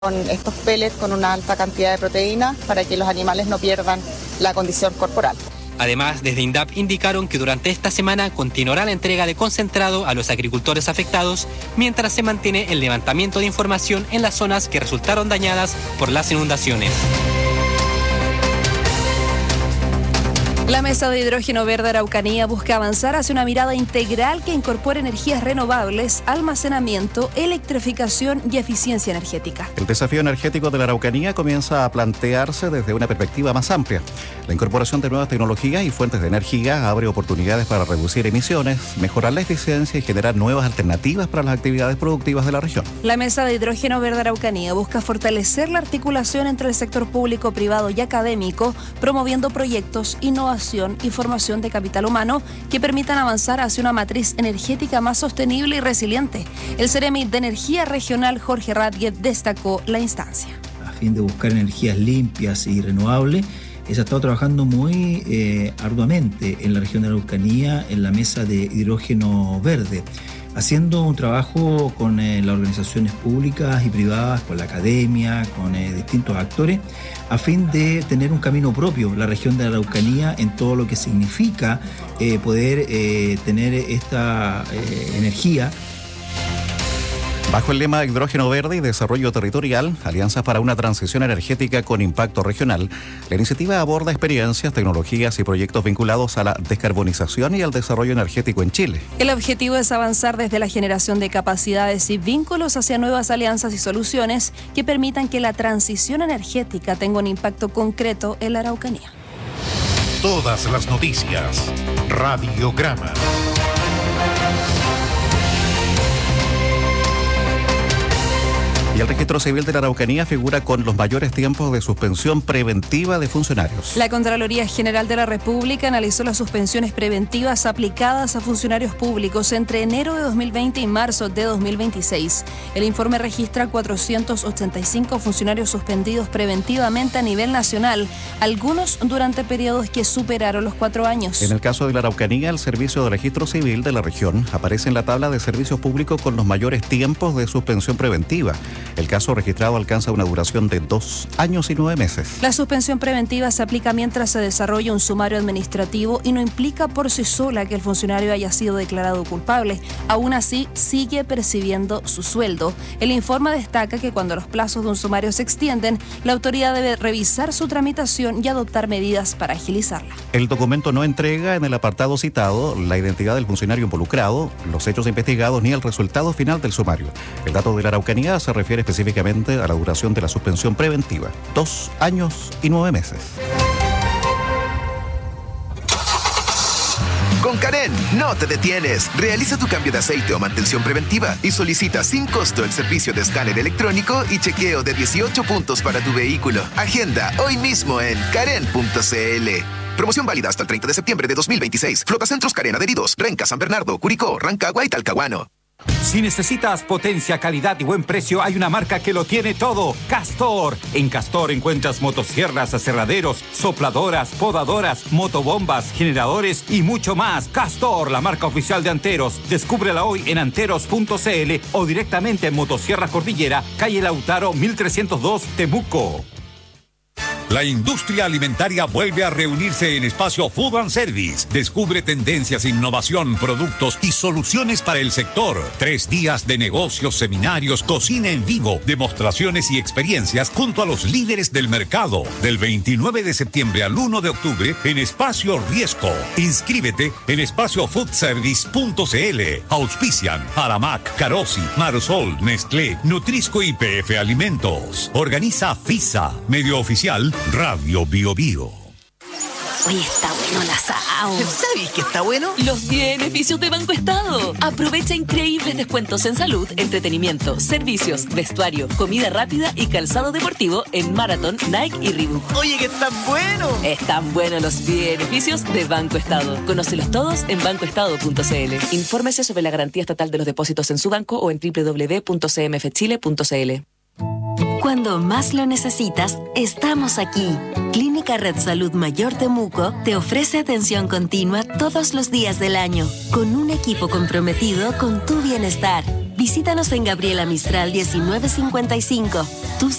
con estos pellets con una alta cantidad de proteínas para que los animales no pierdan la condición corporal. Además, desde INDAP indicaron que durante esta semana continuará la entrega de concentrado a los agricultores afectados mientras se mantiene el levantamiento de información en las zonas que resultaron dañadas por las inundaciones. La Mesa de Hidrógeno Verde Araucanía busca avanzar hacia una mirada integral que incorpore energías renovables, almacenamiento, electrificación y eficiencia energética. El desafío energético de la Araucanía comienza a plantearse desde una perspectiva más amplia. La incorporación de nuevas tecnologías y fuentes de energía abre oportunidades para reducir emisiones, mejorar la eficiencia y generar nuevas alternativas para las actividades productivas de la región. La Mesa de Hidrógeno Verde Araucanía busca fortalecer la articulación entre el sector público, privado y académico, promoviendo proyectos, innovación y formación de capital humano que permitan avanzar hacia una matriz energética más sostenible y resiliente. El Ceremi de Energía Regional, Jorge Radiev, destacó la instancia. A fin de buscar energías limpias y renovables, se ha estado trabajando muy arduamente en la región de la Araucanía en la Mesa de Hidrógeno Verde, haciendo un trabajo con las organizaciones públicas y privadas, con la academia, con distintos actores, a fin de tener un camino propio, la región de la Araucanía, en todo lo que significa poder tener esta energía. Bajo el lema Hidrógeno Verde y Desarrollo Territorial, Alianzas para una Transición Energética con Impacto Regional, la iniciativa aborda experiencias, tecnologías y proyectos vinculados a la descarbonización y al desarrollo energético en Chile. El objetivo es avanzar desde la generación de capacidades y vínculos hacia nuevas alianzas y soluciones que permitan que la transición energética tenga un impacto concreto en la Araucanía. Todas las noticias. Radiograma. Y el registro civil de la Araucanía figura con los mayores tiempos de suspensión preventiva de funcionarios. La Contraloría General de la República analizó las suspensiones preventivas aplicadas a funcionarios públicos entre enero de 2020 y marzo de 2026. El informe registra 485 funcionarios suspendidos preventivamente a nivel nacional, algunos durante periodos que superaron los 4 años. En el caso de la Araucanía, el Servicio de Registro Civil de la región aparece en la tabla de servicios públicos con los mayores tiempos de suspensión preventiva. El caso registrado alcanza una duración de 2 años y 9 meses. La suspensión preventiva se aplica mientras se desarrolla un sumario administrativo y no implica por sí sola que el funcionario haya sido declarado culpable. Aún así, sigue percibiendo su sueldo. El informe destaca que cuando los plazos de un sumario se extienden, la autoridad debe revisar su tramitación y adoptar medidas para agilizarla. El documento no entrega en el apartado citado la identidad del funcionario involucrado, los hechos investigados ni el resultado final del sumario. El dato de la Araucanía se refiere específicamente a la duración de la suspensión preventiva, 2 años y 9 meses. Con Karen, no te detienes. Realiza tu cambio de aceite o mantención preventiva y solicita sin costo el servicio de escáner electrónico y chequeo de 18 puntos para tu vehículo. Agenda hoy mismo en karen.cl. Promoción válida hasta el 30 de septiembre de 2026. Flotacentros Karen adheridos: Renca, San Bernardo, Curicó, Rancagua y Talcahuano. Si necesitas potencia, calidad y buen precio, hay una marca que lo tiene todo: Castor. En Castor encuentras motosierras, aserraderos, sopladoras, podadoras, motobombas, generadores y mucho más. Castor, la marca oficial de Anteros. Descúbrela hoy en anteros.cl o directamente en Motosierra Cordillera, calle Lautaro 1302, Temuco. La industria alimentaria vuelve a reunirse en Espacio Food and Service. Descubre tendencias, innovación, productos y soluciones para el sector. 3 días de negocios, seminarios, cocina en vivo, demostraciones y experiencias junto a los líderes del mercado. Del 29 de septiembre al 1 de octubre en Espacio Riesco. Inscríbete en espaciofoodservice.cl. Auspician Aramac, Carosi, Marsol, Nestlé, Nutrisco y PF Alimentos. Organiza FISA, medio oficial Radio Bio Bio. Oye, está bueno el asado. ¿Sabes qué está bueno? Los beneficios de Banco Estado. Aprovecha increíbles descuentos en salud, entretenimiento, servicios, vestuario, comida rápida y calzado deportivo en Marathon, Nike y Reebok. Oye, que están buenos. Están buenos los beneficios de Banco Estado. Conócelos todos en bancoestado.cl. Infórmese sobre la garantía estatal de los depósitos en su banco o en www.cmfchile.cl. Cuando más lo necesitas, estamos aquí. Clínica Red Salud Mayor Temuco te ofrece atención continua todos los días del año, con un equipo comprometido con tu bienestar. Visítanos en Gabriela Mistral 1955. Tu